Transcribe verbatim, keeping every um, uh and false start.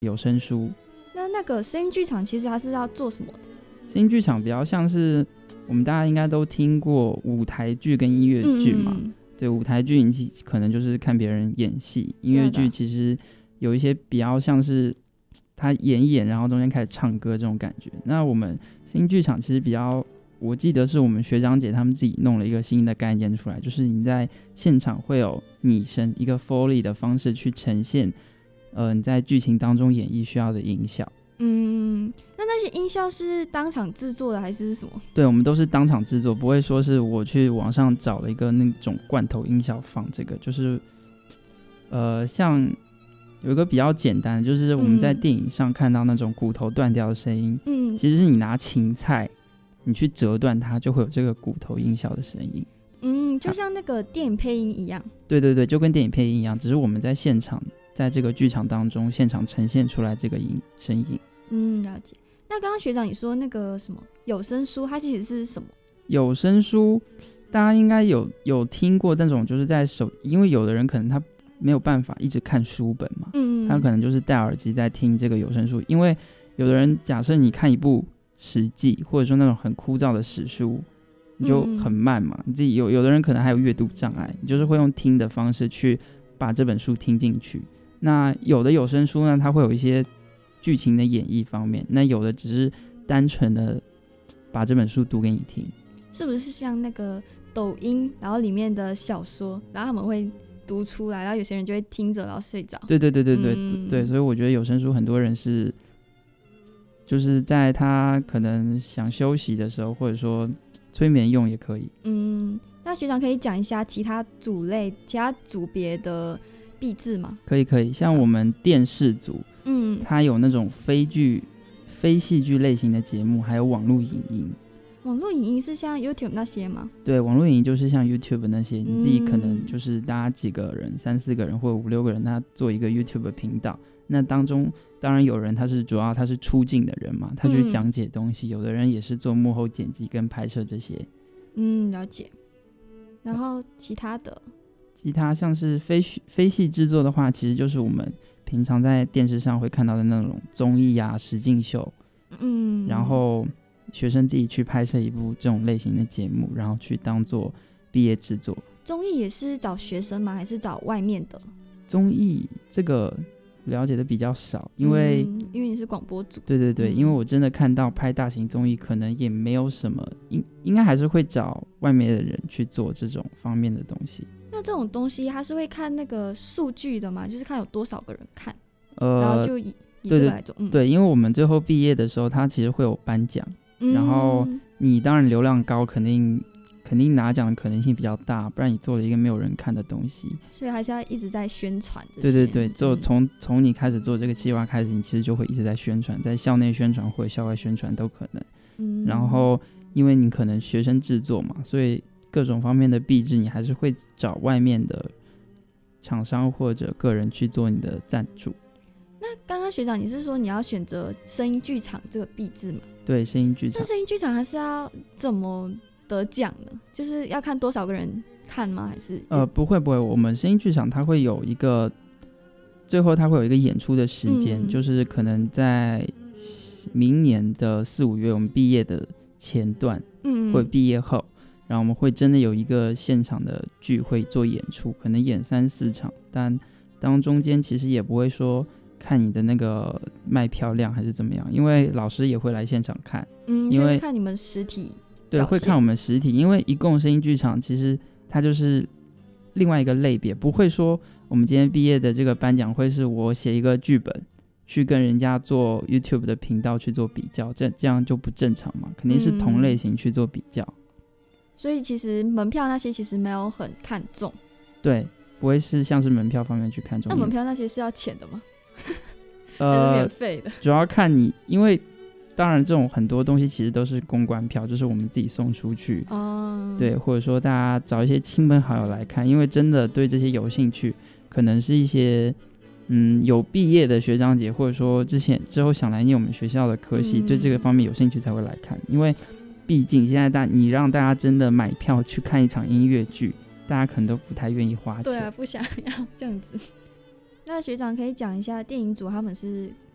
有声书。 那那个声音剧场其实它是要做什么的？ 声音剧场比较像是我们大家应该都听过舞台剧跟音乐剧嘛，嗯嗯，对，舞台剧你可能就是看别人演戏，音乐剧其实有一些比较像是他演一演然后中间开始唱歌这种感觉。那我们声音剧场其实比较，我记得是我们学长姐他们自己弄了一个新的概念出来，就是你在现场会有拟声，一个 Foley 的方式去呈现呃，你在剧情当中演绎需要的音效。 嗯，那那些音效是当场制作的还是什么？ 对，我们都是当场制作，不会说是我去网上找了一个那种罐头音效放这个。就是呃，像有一个比较简单的，就是我们在电影上看到那种骨头断掉的声音，嗯，其实是你拿芹菜你去折断它，就会有这个骨头音效的声音。 嗯，就像那个电影配音一样。 对对对，就跟电影配音一样，只是我们在现场，在这个剧场当中现场呈现出来这个音声音。 嗯，了解。那刚刚学长你说那个什么有声书，它其实是什么？ 有声书大家应该有有听过那种，就是在手，因为有的人可能他没有办法一直看书本嘛，嗯，他可能就是戴耳机在听这个有声书。因为有的人假设你看一部史记，或者说那种很枯燥的史书，你就很慢嘛，你自己有有的人可能还有阅读障碍，你就是会用听的方式去把这本书听进去。那有的有声书呢，它会有一些剧情的演绎方面，那有的只是单纯的把这本书读给你听。 是不是像那个抖音，然后里面的小说，然后他们会读出来，然后有些人就会听着然后睡着？ 对对对对对、嗯、对，所以我觉得有声书很多人是就是在他可能想休息的时候，或者说催眠用也可以。 嗯，那学长可以讲一下其他组类其他组别的毕制吗？ 可以可以，像我们电视组，嗯，它有那种非剧非戏剧类型的节目，还有网络影音。 网络影音是像 YouTube 那些吗？ 对，网络影音就是像 YouTube 那些，你自己可能就是大家几个人，三四个人或者五六个人，他做一个 YouTube 频道。那当中当然有人他是主要他是出镜的人嘛，他去讲解东西、嗯、有的人也是做幕后剪辑跟拍摄这些。 嗯，了解。然后其他的其他像是非非戏制作的话，其实就是我们平常在电视上会看到的那种综艺啊、实境秀，嗯，然后学生自己去拍摄一部这种类型的节目，然后去当做毕业制作。 综艺也是找学生吗？还是找外面的？ 综艺这个了解的比较少，因为、 嗯、因为你是广播组。 对对对、嗯、因为我真的看到拍大型综艺可能也没有什么，应应该还是会找外面的人去做这种方面的东西。 那这种东西他是会看那个数据的吗？就是看有多少个人看，呃，然后就以以这个来做。对、嗯、 对，因为我们最后毕业的时候他其实会有颁奖、嗯、然后你当然流量高，肯定肯定拿奖的可能性比较大，不然你做了一个没有人看的东西， 所以还是要一直在宣传这些。 对对对，就从从、嗯、你开始做这个计划开始，你其实就会一直在宣传，在校内宣传或者校外宣传都可能、嗯、然后因为你可能学生制作嘛，所以各种方面的毕制你还是会找外面的厂商或者个人去做你的赞助。 那刚刚学长你是说你要选择声音剧场这个毕制吗？ 对，声音剧场。 那声音剧场还是要怎么得奖呢？就是要看多少个人看吗？还是呃不会不会，我们声音剧场它会有一个最后它会有一个演出的时间、嗯、就是可能在明年的四五月我们毕业的前段，嗯，或者毕业后，然后我们会真的有一个现场的聚会做演出，可能演三四场，但当中间其实也不会说看你的那个卖票量还是怎么样，因为老师也会来现场看， 嗯，因为看你们实体， 对，会看我们实体，因为一共声音剧场其实它就是另外一个类别，不会说我们今天毕业的这个颁奖会是我写一个剧本去跟人家做 YouTube 的频道去做比较，这这样就不正常嘛，肯定是同类型去做比较、嗯、 所以其实门票那些其实没有很看重， 对，不会是像是门票方面去看重。 那门票那些是要钱的吗？ 呃， 还是免费的？ 主要看你，因为当然这种很多东西其实都是公关票，就是我们自己送出去、哦、对，或者说大家找一些亲朋好友来看，因为真的对这些有兴趣，可能是一些嗯有毕业的学长姐，或者说之前之后想来念我们学校的科系、嗯、对这个方面有兴趣才会来看，因为毕竟现在大你让大家真的买票去看一场音乐剧，大家可能都不太愿意花钱。 对啊，不想要这样子。那学长可以讲一下电影组他们是